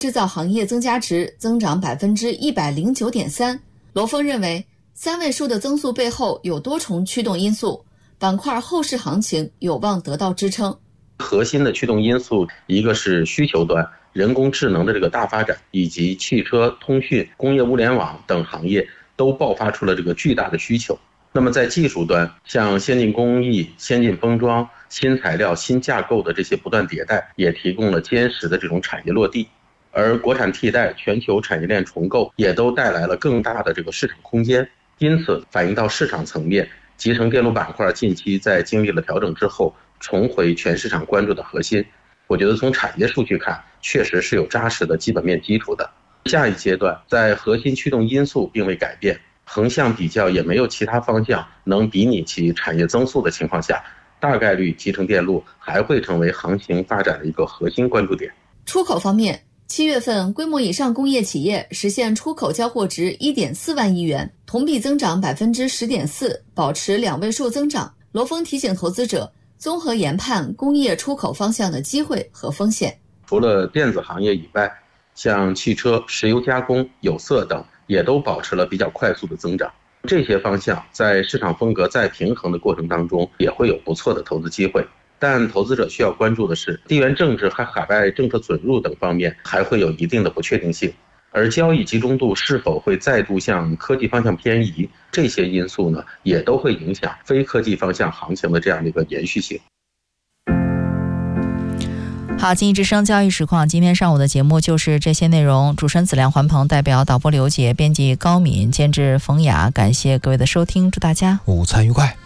制造行业增加值增长 109.3%。 罗峰认为3位数的增速背后有多重驱动因素，板块后市行情有望得到支撑。 核心的驱动因素，一个是需求端，人工智能的这个大发展，以及汽车、通讯、工业物联网等行业都爆发出了这个巨大的需求。那么在技术端，像先进工艺、先进封装、新材料、新架构的这些不断迭代，也提供了坚实的这种产业落地。而国产替代、全球产业链重构也都带来了更大的这个市场空间。因此反映到市场层面，集成电路板块近期在经历了调整之后，重回全市场关注的核心。我觉得从产业数据看，确实是有扎实的基本面基础的。下一阶段，在核心驱动因素并未改变，横向比较也没有其他方向能比拟其产业增速的情况下，大概率集成电路还会成为行情发展的一个核心关注点。 出口方面，7月份规模以上工业企业实现出口交货值 1.4万亿元，同比增长 10.4%， 保持2位数增长。罗峰提醒投资者综合研判工业出口方向的机会和风险。 除了电子行业以外，像汽车、石油加工、有色等也都保持了比较快速的增长。这些方向在市场风格再平衡的过程当中，也会有不错的投资机会。但投资者需要关注的是，地缘政治和海外政策准入等方面还会有一定的不确定性，而交易集中度是否会再度向科技方向偏移，这些因素呢，也都会影响非科技方向行情的这样的一个延续性。 好，经济之声交易实况，今天上午的节目就是这些内容。主持人子良、环鹏，代表导播刘杰、编辑高敏、监制冯雅，感谢各位的收听，祝大家午餐愉快。